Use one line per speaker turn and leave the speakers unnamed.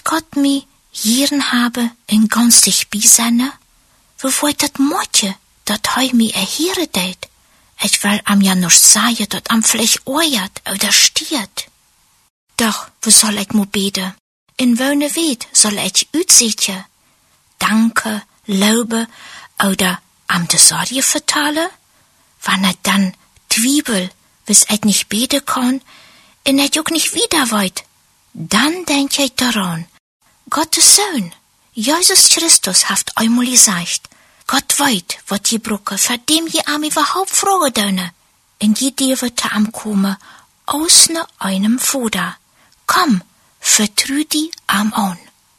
Gott mi hieren habe en ganz sich bisenne, wovor dat Motje, dat hei mi erhiere deit. Ich will am ja nur sagen, dat am vielleicht oiert oder stiert. Doch, wo soll ich mo beten? In wone weet soll ich uitsetje? Danke, Lobe oder am de Sorge vertalen? Wann er dann Twiebel, wis ich nicht beten kann, und ich auch nicht wieder wollt, dann denk ich daran. Gottes Sohn, Jesus Christus, haft einmal gesagt, Gott weit, wat je brucke, für dem je am überhaupt fragen dönne, und je dewe te am komme, aus ne einem Foda. Komm, vertrü die am an.